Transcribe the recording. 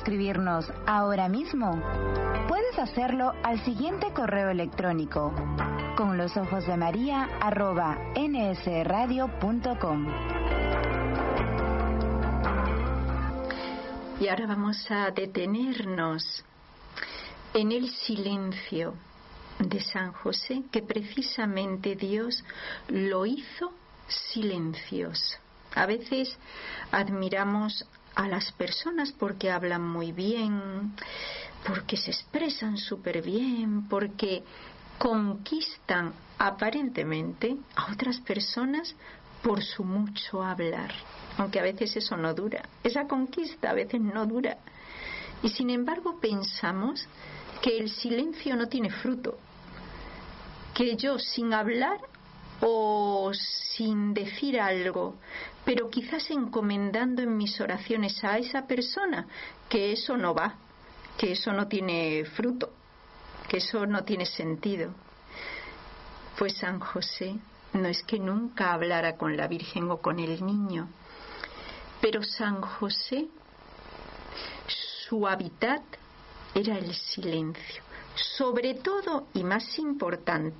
escribirnos ahora mismo? Puedes hacerlo al siguiente correo electrónico: conlosojosdemaria@nsradio.com. Y ahora vamos a detenernos en el silencio de San José, que precisamente Dios lo hizo silencioso. A veces admiramos a las personas porque hablan muy bien, porque se expresan súper bien, porque conquistan aparentemente a otras personas por su mucho hablar, aunque a veces eso no dura, esa conquista a veces no dura. Y sin embargo pensamos que el silencio no tiene fruto, que yo sin hablar o sin decir algo, pero quizás encomendando en mis oraciones a esa persona, que eso no va, que eso no tiene fruto, que eso no tiene sentido. Pues San José no es que nunca hablara con la Virgen o con el niño, pero San José, su hábitat era el silencio. Sobre todo y más importante,